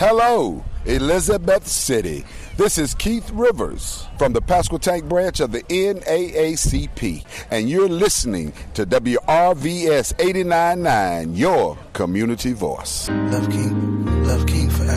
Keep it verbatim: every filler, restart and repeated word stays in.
Hello, Elizabeth City. This is Keith Rivers from the Pasquotank branch of the N double A C P, and you're listening to W R V S eighty-nine point nine, your community voice. Love King, Love King forever.